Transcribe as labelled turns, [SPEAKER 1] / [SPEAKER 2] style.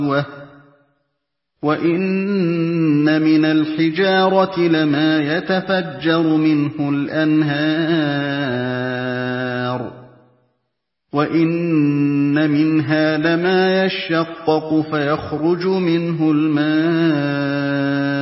[SPEAKER 1] وَإِنَّ مِنَ الْحِجَارَةِ لَمَا يَتَفَجَّرُ مِنْهُ الْأَنْهَارُ وَإِنَّ مِنْهَا لَمَا يَشَّقَّقُ فَيَخْرُجُ مِنْهُ الْمَاءُ